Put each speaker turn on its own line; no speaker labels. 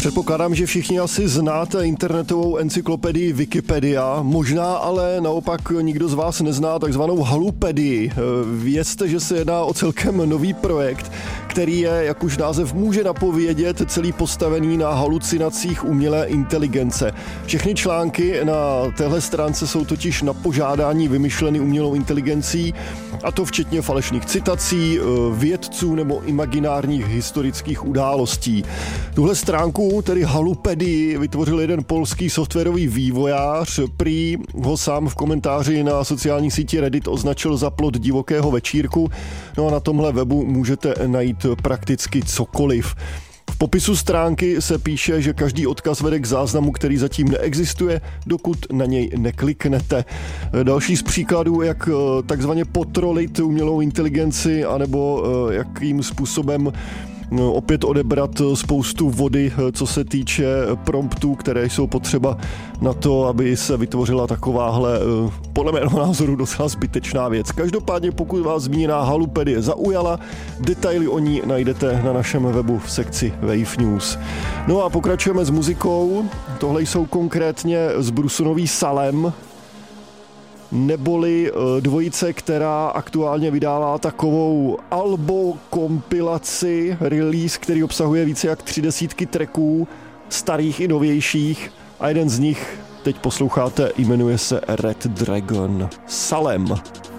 Předpokládám, že všichni asi znáte internetovou encyklopedii Wikipedia, možná ale naopak nikdo z vás nezná takzvanou Halupedii. Vězte, že se jedná o celkem nový projekt, který je, jak už název může napovědět, celý postavený na halucinacích umělé inteligence. Všechny články na téhle stránce jsou totiž na požádání vymyšleny umělou inteligencí, a to včetně falešných citací, vědců nebo imaginárních historických událostí. Tuhle stránku, tedy Halupedii, vytvořil jeden polský softwarový vývojář, prý ho sám v komentáři na sociální síti Reddit označil za plod divokého večírku, no a na tomhle webu můžete najít prakticky cokoliv. V popisu stránky se píše, že každý odkaz vede k záznamu, který zatím neexistuje, dokud na něj nekliknete. Další z příkladů, jak takzvaně potrolit umělou inteligenci, anebo jakým způsobem opět odebrat spoustu vody, co se týče promptů, které jsou potřeba na to, aby se vytvořila takováhle, podle mého názoru, docela zbytečná věc. Každopádně, pokud vás zmíněná Halupedie zaujala, detaily o ní najdete na našem webu v sekci Wave News. No a pokračujeme s muzikou. Tohle jsou konkrétně z Brusunový Salem, neboli dvojice, která aktuálně vydává takovou kompilaci, release, který obsahuje více jak 30 tracků, starých i novějších, a jeden z nich teď posloucháte, jmenuje se Red Dragon. Salem.